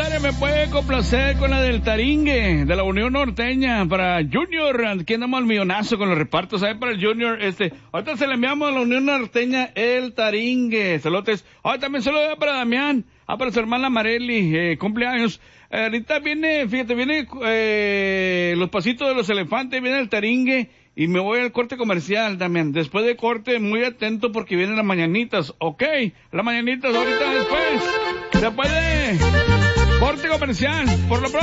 compadre, me puede complacer con la del taringue, de la Unión Norteña, para Junior, aquí andamos al millonazo con los repartos, ¿sabes? Para el Junior, ahorita se le enviamos a la Unión Norteña el taringue, saludos. También saludos para Damián, para su hermana Marely, cumpleaños. Ahorita viene, fíjate, los pasitos de los elefantes, viene el taringue, y me voy al corte comercial también. Después de corte, muy atento porque vienen las mañanitas, ¿ok? Las mañanitas ahorita después de corte comercial. Por lo pronto.